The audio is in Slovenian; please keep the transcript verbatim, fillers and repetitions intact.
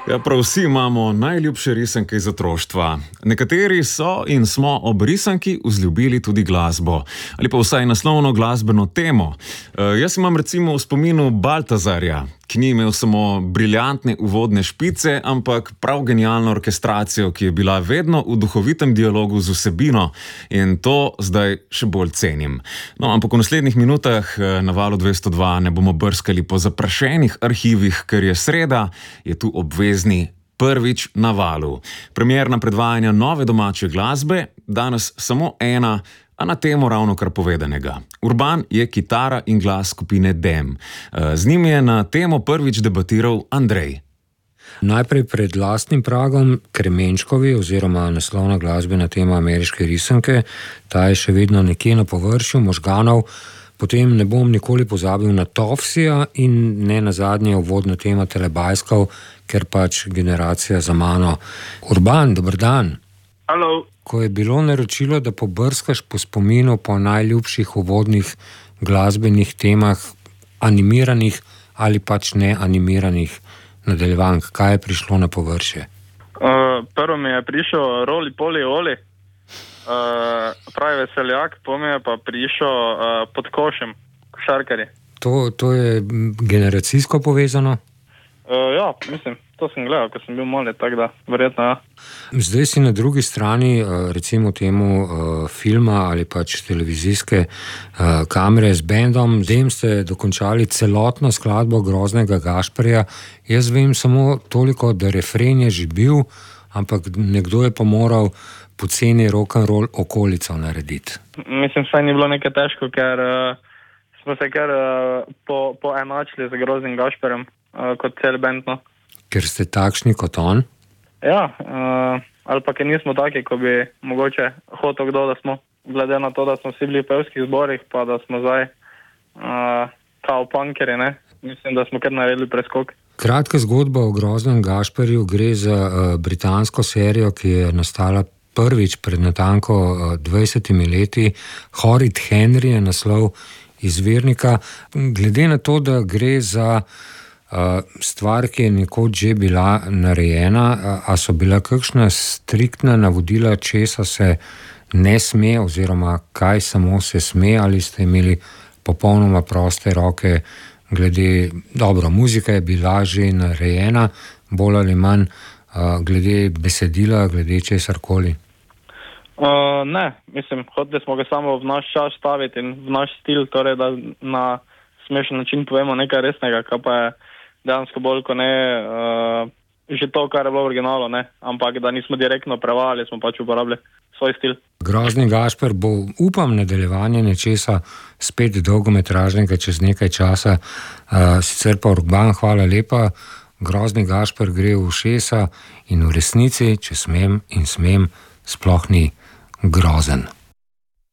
Ja, prav vsi imamo najljubše risanke iz otroštva. Nekateri so in smo ob risanki vzljubili tudi glasbo. Ali pa vsaj naslovno glasbeno temo. E, jaz imam recimo v spominu Baltazarja, ki ni imel samo briljantne uvodne špice, ampak prav genialno orkestracijo, ki je bila vedno v duhovitem dialogu z vsebino, in to zdaj še bolj cenim. No, ampak v naslednjih minutah na Valu dvesto dva ne bomo brskali po zaprašenih arhivih, ker je sreda, je tu obvezni Prvič na Valu. Premierna predvajanja nove domače glasbe, danes samo ena, a na temo ravno kar povedanega. Urban je kitara in glas skupine Dem. Z njim je na temo prvič debatiral Andrej. Najprej pred lastnim pragom Kremenčkovi oziroma naslovna glasbena tema ameriške risanke, ta je še vedno nekje na površju možganov, potem ne bom nikoli pozabil na Tofsija in ne nazadnje uvodna tema Telebajskov, ker pač generacija za mano. Urban, dober dan. Halo. Ko je bilo naročilo, da pobrskaš po spominu po najljubših uvodnih glasbenih temah, animiranih ali pač ne animiranih nadaljevank, kaj je prišlo na površje? Uh, prvo mi je prišel Roli Poli Oli, uh, pravi veseljak, po mi je pa prišel uh, Pod košem, košarkari. To, to je generacijsko povezano? Uh, ja, mislim, to sem gledal, ko sem bil mali, tako da, verjetno, ja. Zdaj si na drugi strani, recimo temu filma ali pač televizijske kamere z bendom. Dem ste dokončali celotno skladbo Groznega Gašperja. Jaz vem samo toliko, da refren je že bil, ampak nekdo je pa moral poceni rock'n'roll okolico narediti. Mislim, saj ni bilo nekaj težko, ker uh, smo se kar uh, po, poenačili z Groznim Gašperjem uh, kot cel bend, no. Ker ste takšni kot on? Ja, uh, ali pa ker nismo taki, ko bi mogoče hotel kdo, da smo, glede na to, da smo vsi bili v pevskih zborih, pa da smo zdaj uh, kao punkeri, ne? Mislim, da smo kar naredili preskok. Kratka zgodba o Groznem Gašperju gre za uh, britansko serijo, ki je nastala prvič pred natanko uh, dvajsetimi leti. Horrid Henry je naslov izvirnika. Glede na to, da gre za Uh, stvar, ki je nekoč že bila narejena, uh, a so bila kakšna striktna navodila, česa se ne sme oziroma kaj samo se sme, ali ste imeli popolnoma proste roke glede, dobro, muzika je bila že narejena, bolj ali manj, uh, glede besedila, glede česarkoli? Uh, ne, mislim, hoteli smo ga samo v naš čas staviti in v naš stil, torej da na smešen način povemo nekaj resnega, kaj pa je dejansko bolj, ko ne, uh, že to, kar je bilo v originalu, ne, ampak da nismo direktno prevajali, smo pač uporabili svoj stil. Grozni Gašper bo, upam, nadaljevanje nečesa spet dolgometražnega čez nekaj časa, uh, sicer pa Urban, hvala lepa, Grozni Gašper gre v ušesa in v resnici, če smem in smem, sploh ni grozen.